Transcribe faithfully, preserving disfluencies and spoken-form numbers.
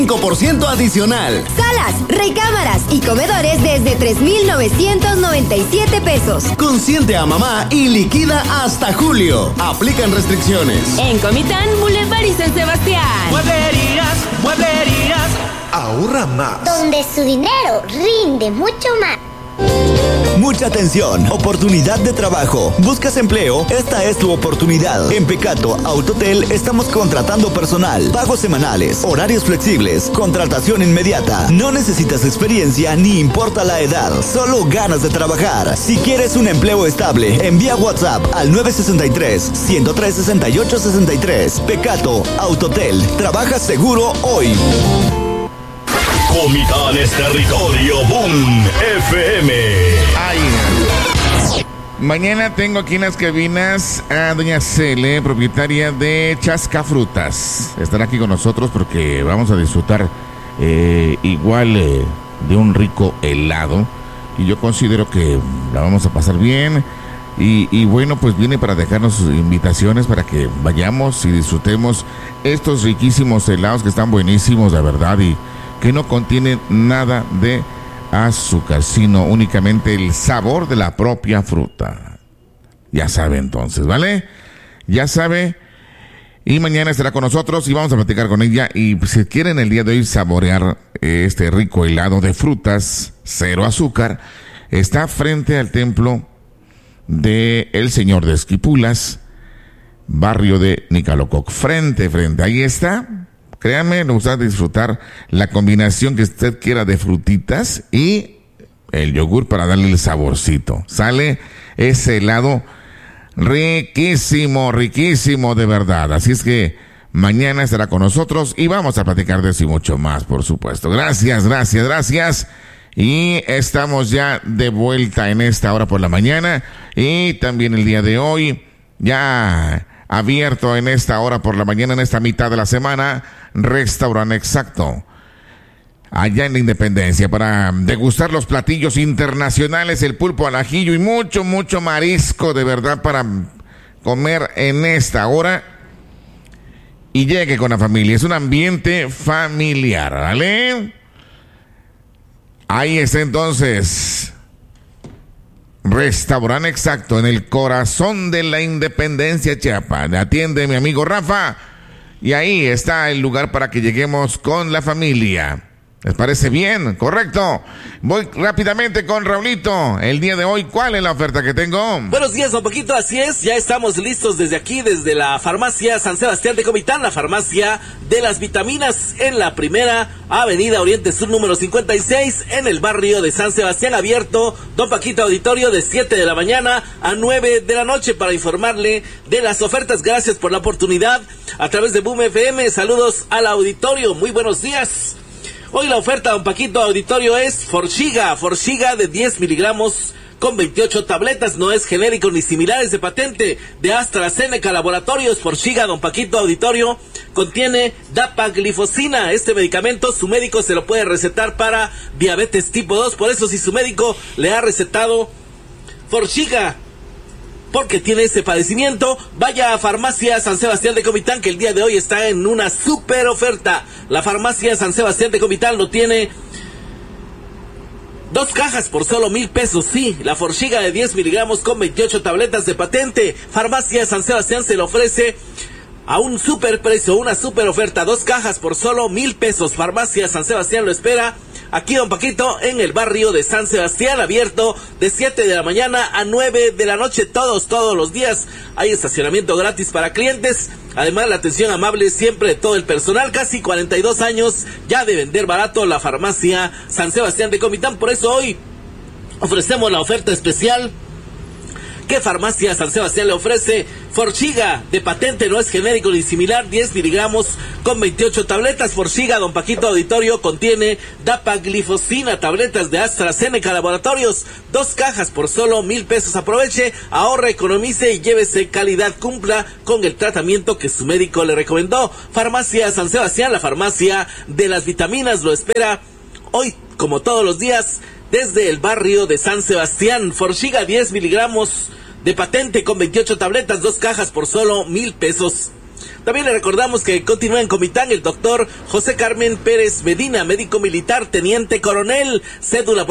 cinco por ciento adicional. Salas, recámaras y comedores desde tres mil novecientos noventa y siete pesos. Consiente a mamá y liquida hasta julio. Aplican restricciones. En Comitán, Boulevard y San Sebastián. Mueblerías, mueblerías. Ahorra más. Donde su dinero rinde mucho más. Mucha atención, oportunidad de trabajo. ¿Buscas empleo? Esta es tu oportunidad. En Pecato Autotel estamos contratando personal, pagos semanales, horarios flexibles, contratación inmediata. No necesitas experiencia ni importa la edad, solo ganas de trabajar. Si quieres un empleo estable, envía WhatsApp al nueve seis tres, uno cero tres, seis ocho seis tres. Pecato Autotel, trabaja seguro hoy. Comitán es territorio Boom F M. Ay, mañana tengo aquí en las cabinas a doña Cele, propietaria de Chascafrutas. Estará aquí con nosotros porque vamos a disfrutar eh, igual eh, de un rico helado. Y yo considero que la vamos a pasar bien. Y, y bueno, pues viene para dejarnos sus invitaciones para que vayamos y disfrutemos estos riquísimos helados que están buenísimos, de verdad, y que no contienen nada de azúcar, sino únicamente el sabor de la propia fruta. Ya sabe entonces, ¿vale? Ya sabe. Y mañana estará con nosotros y vamos a platicar con ella. Y si quieren el día de hoy saborear este rico helado de frutas, cero azúcar, está frente al templo de El Señor de Esquipulas, barrio de Nicalococ. Frente, frente, ahí está. Créanme, nos gusta disfrutar la combinación que usted quiera de frutitas y el yogur para darle el saborcito. Sale ese helado riquísimo, riquísimo de verdad. Así es que mañana estará con nosotros y vamos a platicar de eso y mucho más, por supuesto. Gracias, gracias, gracias. Y estamos ya de vuelta en esta hora por la mañana y también el día de hoy ya abierto en esta hora por la mañana, en esta mitad de la semana, Restaurante Exacto, allá en la Independencia, para degustar los platillos internacionales, el pulpo al ajillo y mucho, mucho marisco, de verdad, para comer en esta hora. Y llegue con la familia, es un ambiente familiar, ¿vale? Ahí está entonces, Restaurante Exacto, en el corazón de la Independencia, Chiapas. Le atiende mi amigo Rafa y ahí está el lugar para que lleguemos con la familia. ¿Les parece bien? ¿Correcto? Voy rápidamente con Raulito. El día de hoy, ¿cuál es la oferta que tengo? Buenos días, don Paquito, así es. Ya estamos listos desde aquí, desde la farmacia San Sebastián de Comitán, la farmacia de las vitaminas, en la primera avenida Oriente Sur número cincuenta y seis, en el barrio de San Sebastián, abierto, don Paquito Auditorio, de siete de la mañana a nueve de la noche, para informarle de las ofertas. Gracias por la oportunidad a través de Boom F M. Saludos al auditorio, muy buenos días. Hoy la oferta, don Paquito Auditorio, es Forxiga, Forxiga de diez miligramos con veintiocho tabletas, no es genérico ni similares, de patente de AstraZeneca Laboratorios. Forxiga, don Paquito Auditorio, contiene dapaglifosina. Este medicamento su médico se lo puede recetar para diabetes tipo dos, por eso si su médico le ha recetado Forxiga porque tiene ese padecimiento, vaya a Farmacia San Sebastián de Comitán, que el día de hoy está en una super oferta. La Farmacia San Sebastián de Comitán lo tiene dos cajas por solo mil pesos. Sí, la Forxiga de diez miligramos con veintiocho tabletas de patente. Farmacia San Sebastián se lo ofrece a un super precio, una super oferta. Dos cajas por solo mil pesos. Farmacia San Sebastián lo espera aquí, don Paquito, en el barrio de San Sebastián, abierto de siete de la mañana a nueve de la noche, todos, todos los días. Hay estacionamiento gratis para clientes. Además, la atención amable siempre de todo el personal. Casi cuarenta y dos años ya de vender barato la farmacia San Sebastián de Comitán. Por eso hoy ofrecemos la oferta especial que Farmacia San Sebastián le ofrece. Forxiga de patente, no es genérico ni similar, diez miligramos con veintiocho tabletas. Forxiga, don Paquito Auditorio, contiene dapaglifosina, tabletas de AstraZeneca Laboratorios, dos cajas por solo mil pesos. Aproveche, ahorre, economice y llévese calidad. Cumpla con el tratamiento que su médico le recomendó. Farmacia San Sebastián, la farmacia de las vitaminas, lo espera hoy, como todos los días, desde el barrio de San Sebastián. Forxiga, diez miligramos de patente con veintiocho tabletas, dos cajas por solo mil pesos. También le recordamos que continúa en Comitán el doctor José Carmen Pérez Medina, médico militar, teniente coronel, cédula